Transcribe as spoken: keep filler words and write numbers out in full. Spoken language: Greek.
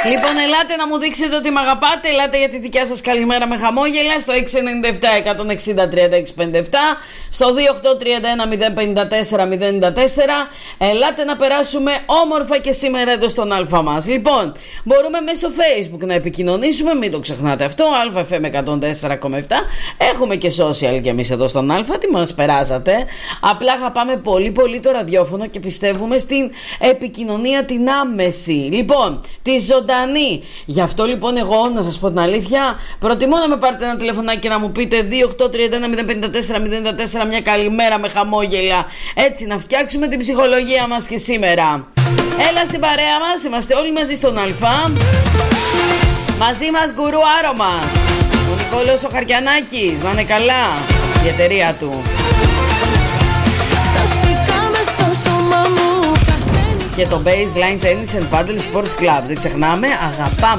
Λοιπόν, ελάτε να μου δείξετε ότι με αγαπάτε. Ελάτε για τη δικιά σας καλημέρα με χαμόγελα στο έξι εννιά επτά εκατόν εξήντα τριάντα έξι πενήντα επτά, στο δύο οκτώ τρία ένα μηδέν πέντε τέσσερα μηδέν τέσσερα. Ελάτε να περάσουμε όμορφα και σήμερα εδώ στον Αλφα μας. Λοιπόν, μπορούμε μέσω Facebook να επικοινωνήσουμε, μην το ξεχνάτε αυτό. ΑΦΜ εκατόν τέσσερα κόμμα επτά. Έχουμε και social και εμείς εδώ στον Αλφα. Τι μας περάσατε? Απλά αγαπάμε πολύ πολύ το ραδιόφωνο και πιστεύουμε στην επικοινωνία την άμεση. Λοιπόν, τη ζωντανή. Γι' αυτό λοιπόν εγώ, να σας πω την αλήθεια, προτιμώ να με πάρετε ένα τηλεφωνάκι και να μου πείτε δύο οκτώ τρία ένα μηδέν πέντε τέσσερα μηδέν τέσσερα, μια καλημέρα με χαμόγελα. Έτσι να φτιάξουμε την ψυχολογία μας και σήμερα. Έλα στην παρέα μας, είμαστε όλοι μαζί στον Αλφα. Μαζί μας γκουρού Άρωμας, ο Νικόλαος ο Χαρκιανάκης, να είναι καλά η εταιρεία του. Και το Baseline Tennis and Paddle Sports Club. Δεν ξεχνάμε, αγαπάμε